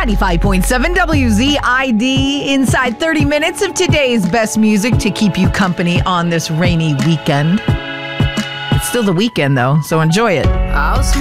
95.7 WZID. Inside 30 minutes of today's best music to keep you company on this rainy weekend. It's still the weekend, though, so enjoy it.